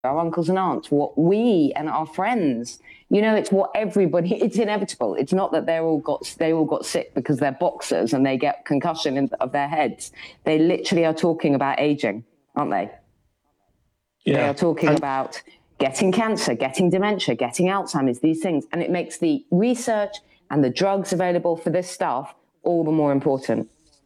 our uncles and aunts, what we and our friends, it's what everybody, it's inevitable. It's not that they all got sick because they're boxers and they get concussion of their heads. They literally are talking about aging, aren't they? Yeah. They are talking about getting cancer, getting dementia, getting Alzheimer's, these things. And it makes the research and the drugs available for this stuff all the more important.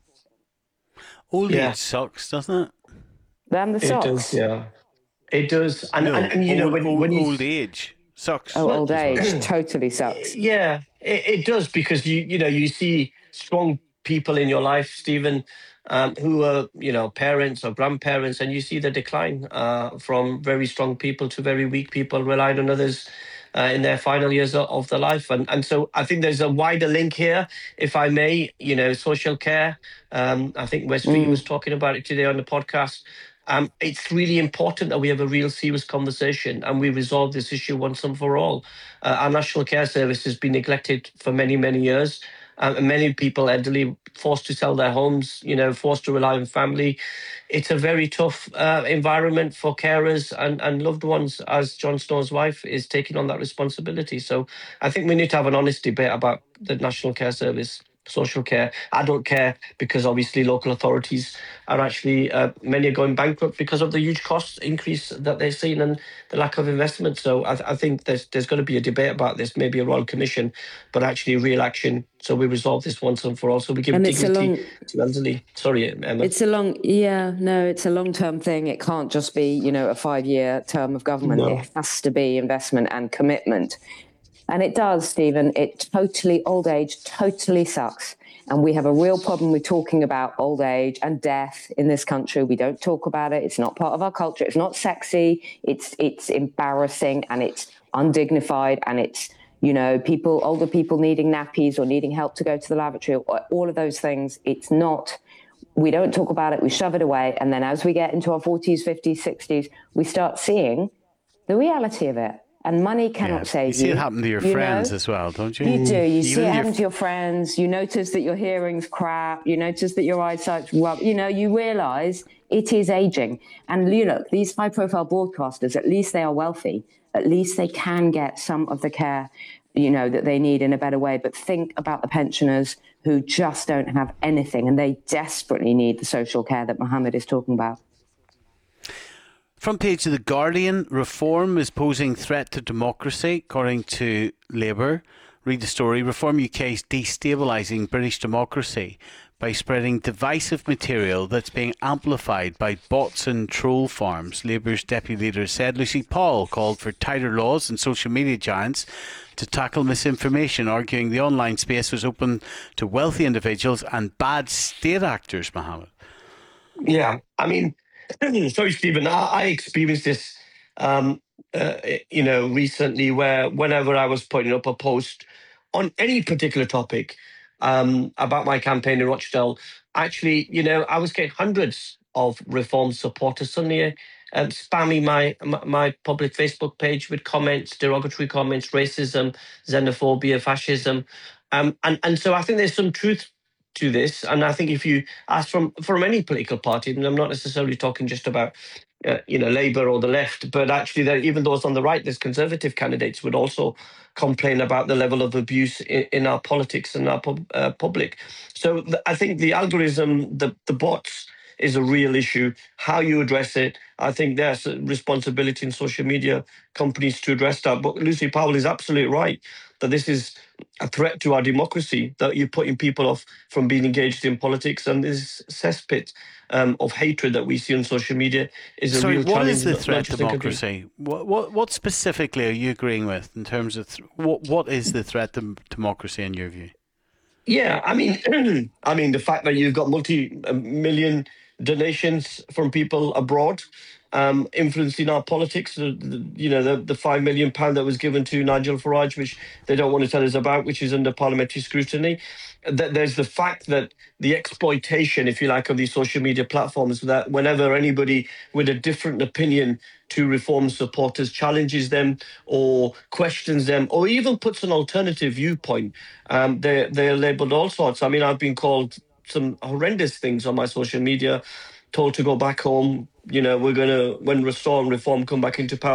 Old age sucks, doesn't it? Then the socks. It does, yeah. It does. And when old age sucks. Oh, old age totally sucks. Yeah, it does, because you see strong people in your life, Stephen, who are parents or grandparents, and you see the decline from very strong people to very weak people, relying on others in their final years of their life. And so I think there's a wider link here, if I may, social care. I think Wes Street was talking about it today on the podcast. It's really important that we have a real serious conversation and we resolve this issue once and for all. Our National Care Service has been neglected for many, many years. And many people elderly forced to sell their homes, forced to rely on family. It's a very tough environment for carers and loved ones, as Jon Snow's wife is taking on that responsibility. So I think we need to have an honest debate about the National Care Service, social care, adult care, because obviously local authorities are actually, many are going bankrupt because of the huge cost increase that they're seeing and the lack of investment. So I think there's going to be a debate about this, maybe a Royal Commission, but actually real action, so we resolve this once and for all. So we give dignity to elderly. Sorry, Emma. It's a long-term thing. It can't just be, a 5-year term of government. No. It has to be investment and commitment. And it does, Stephen. Old age totally sucks. And we have a real problem with talking about old age and death in this country. We don't talk about it. It's not part of our culture. It's not sexy. It's embarrassing and it's undignified. And it's, older people needing nappies or needing help to go to the lavatory, all of those things. It's not, we don't talk about it. We shove it away. And then as we get into our 40s, 50s, 60s, we start seeing the reality of it. And money cannot save you. You see it happen to your friends as well, don't you? You do. You see it happen to your friends. You notice that your hearing's crap. You notice that your eyesight's rubbish. You realise it is aging. And look, these high-profile broadcasters, at least they are wealthy. At least they can get some of the care, that they need in a better way. But think about the pensioners who just don't have anything, and they desperately need the social care that Mohammed is talking about. Front page of The Guardian, reform is posing threat to democracy, according to Labour. Read the story. Reform UK is destabilising British democracy by spreading divisive material that's being amplified by bots and troll farms. Labour's deputy leader said. Lucy Paul called for tighter laws and social media giants to tackle misinformation, arguing the online space was open to wealthy individuals and bad state actors, Mohammed. Yeah, I mean, sorry, Stephen, I experienced this, recently, where whenever I was putting up a post on any particular topic about my campaign in Rochdale, actually, I was getting hundreds of Reform supporters suddenly spamming my public Facebook page with comments, derogatory comments, racism, xenophobia, fascism. And so I think there's some truth to this. And I think if you ask from any political party, and I'm not necessarily talking just about Labour or the left, but actually even those on the right, there's Conservative candidates would also complain about the level of abuse in our politics and our public. So I think the algorithm, the bots, is a real issue. How you address it, I think there's a responsibility in social media companies to address that. But Lucy Powell is absolutely right that this is a threat to our democracy, that you're putting people off from being engaged in politics, and this cesspit of hatred that we see on social media is a real challenge. What is the threat to democracy? What specifically are you agreeing with in terms of what is the threat to democracy in your view? Yeah, I mean, the fact that you've got multi-million donations from people abroad, influencing our politics. The £5 million that was given to Nigel Farage, which they don't want to tell us about, which is under parliamentary scrutiny. There's the fact that the exploitation, if you like, of these social media platforms, that whenever anybody with a different opinion to Reform supporters challenges them or questions them or even puts an alternative viewpoint, they're labelled all sorts. I mean, I've been called some horrendous things on my social media, told to go back home. You know, we're going to, when Restore and Reform come back into power,